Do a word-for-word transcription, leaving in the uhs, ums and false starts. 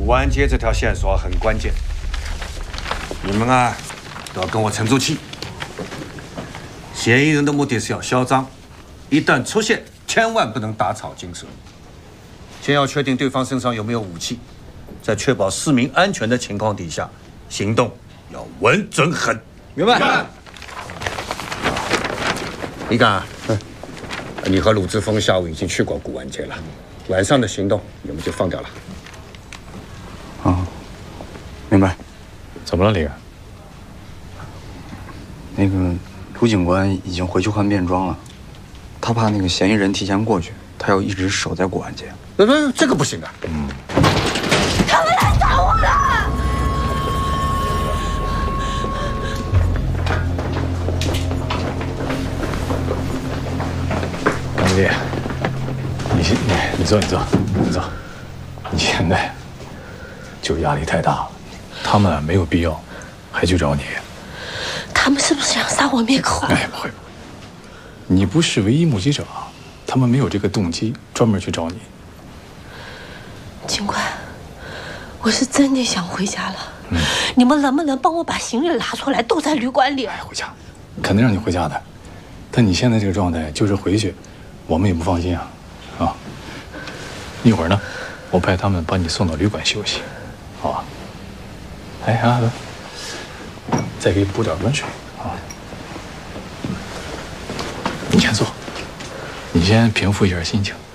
古玩街这条线索很关键，你们啊都要跟我沉住气。嫌疑人的目的是要销赃，一旦出现，千万不能打草惊蛇。先要确定对方身上有没有武器，在确保市民安全的情况底下，行动要稳准狠。明白？明白。李敢，嗯，你和鲁志峰下午已经去过古玩街了，晚上的行动你们就放掉了。 啊，明白。 怎么了，李敢？ 那个卢警官已经回去换便装了，他怕那个嫌疑人提前过去，他要一直守在古玩街。 不不，这个不行的。嗯。 他们来找我了！ 王经理，你先你你坐你坐你坐，你现在就压力太大了，他们没有必要还去找你。 他们是不是想杀我灭口？ 哎，不会不会，你不是唯一目击者，他们没有这个动机专门去找你。 警官，我是真的想回家了。嗯，你们能不能帮我把行李拿出来？都在旅馆里。 哎，回家，肯定让你回家的。但你现在这个状态，就是回去，我们也不放心啊。啊，一会儿呢，我派他们把你送到旅馆休息，好吧？哎，阿德，再给你补点温水啊。你先坐，你先平复一下心情。